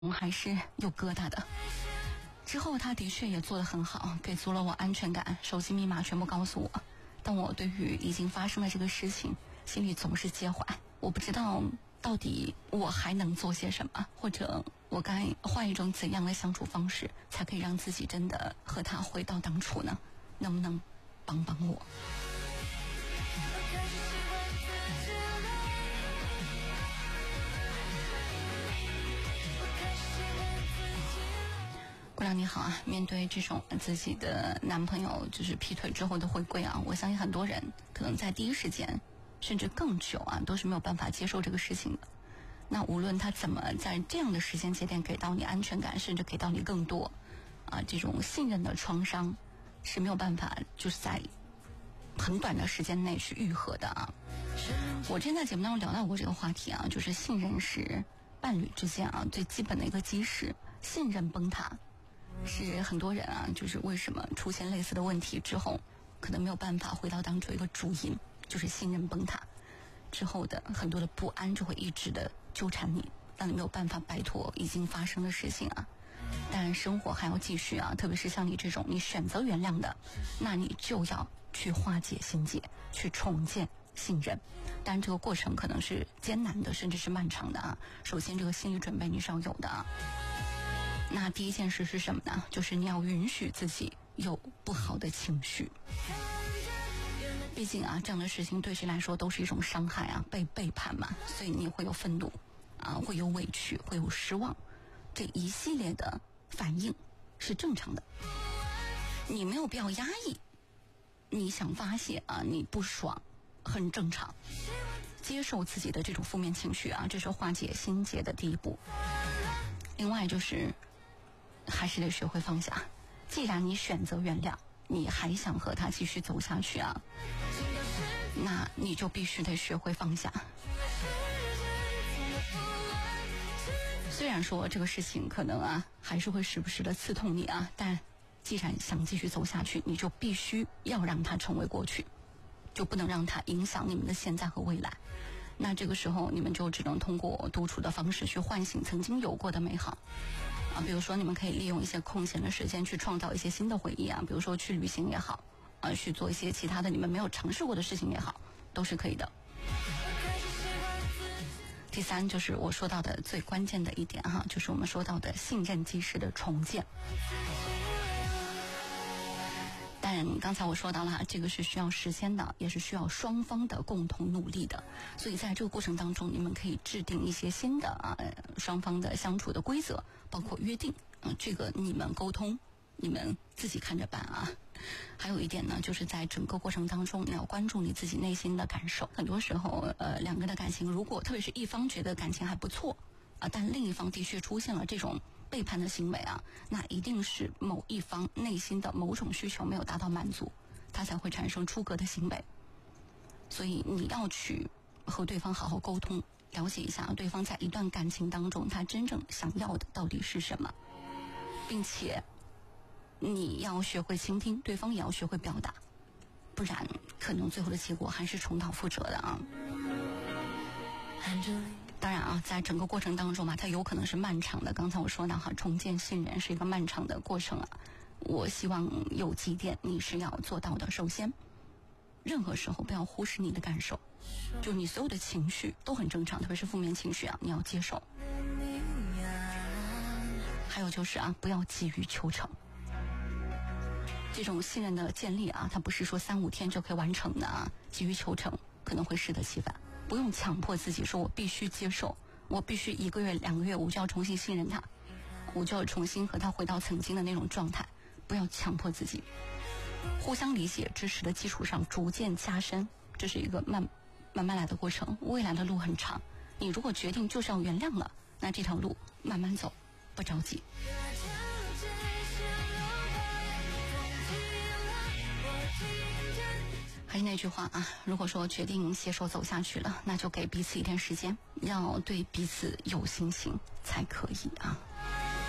还是有疙瘩的。之后他的确也做得很好，给足了我安全感，手机密码全部告诉我。但我对于已经发生的这个事情，心里总是介怀。我不知道到底我还能做些什么，或者我该换一种怎样的相处方式，才可以让自己真的和他回到当初呢？能不能帮帮我？姑娘你好啊，面对这种自己的男朋友就是劈腿之后的回归啊，我相信很多人可能在第一时间甚至更久啊都是没有办法接受这个事情的。那无论他怎么在这样的时间节点给到你安全感，甚至给到你更多啊，这种信任的创伤是没有办法就是在很短的时间内去愈合的啊。我之前在节目当中聊到过这个话题啊，就是信任是伴侣之间啊最基本的一个基石，信任崩塌是很多人啊就是为什么出现类似的问题之后可能没有办法回到当初一个主因，就是信任崩塌之后的很多的不安就会一直的纠缠你，让你没有办法摆脱已经发生的事情啊。当然生活还要继续啊，特别是像你这种你选择原谅的，那你就要去化解心结，去重建信任。当然这个过程可能是艰难的，甚至是漫长的啊。首先这个心理准备你是要有的啊。那第一件事是什么呢？就是你要允许自己有不好的情绪。毕竟啊，这样的事情对谁来说都是一种伤害啊，被背叛嘛，所以你会有愤怒啊，会有委屈，会有失望，这一系列的反应是正常的。你没有必要压抑，你想发泄啊，你不爽，很正常。接受自己的这种负面情绪啊，这是化解心结的第一步。另外就是还是得学会放下。既然你选择原谅，你还想和他继续走下去啊，那你就必须得学会放下。虽然说这个事情可能啊还是会时不时的刺痛你啊，但既然想继续走下去，你就必须要让它成为过去，就不能让它影响你们的现在和未来。那这个时候你们就只能通过独处的方式去唤醒曾经有过的美好啊，比如说你们可以利用一些空闲的时间去创造一些新的回忆啊，比如说去旅行也好啊，去做一些其他的你们没有尝试过的事情也好，都是可以的。第三就是我说到的最关键的一点哈，就是我们说到的信任基石的重建。但刚才我说到了，这个是需要时间的，也是需要双方的共同努力的。所以在这个过程当中，你们可以制定一些新的双方的相处的规则，包括约定这个你们沟通，你们自己看着办啊。还有一点呢，就是在整个过程当中，你要关注你自己内心的感受。很多时候两个的感情，如果特别是一方觉得感情还不错但另一方的确出现了这种背叛的行为啊，那一定是某一方内心的某种需求没有达到满足，他才会产生出格的行为。所以你要去和对方好好沟通，了解一下对方在一段感情当中他真正想要的到底是什么，并且你要学会倾听，对方也要学会表达，不然可能最后的结果还是重蹈覆辙的啊。当然啊，在整个过程当中嘛，它有可能是漫长的。刚才我说到重建信任是一个漫长的过程啊。我希望有几点你是要做到的。首先，任何时候不要忽视你的感受，就你所有的情绪都很正常，特别是负面情绪啊，你要接受。还有就是不要急于求成。这种信任的建立啊，它不是说3-5天就可以完成的啊，急于求成可能会适得其反。不用强迫自己说我必须接受，我必须1个月2个月我就要重新信任他，我就要重新和他回到曾经的那种状态。不要强迫自己，互相理解支持的基础上逐渐加深，这是一个慢慢来的过程。未来的路很长，你如果决定就是要原谅了，那这条路慢慢走，不着急。还是那句话啊，如果说决定携手走下去了，那就给彼此一点时间，要对彼此有信心才可以啊。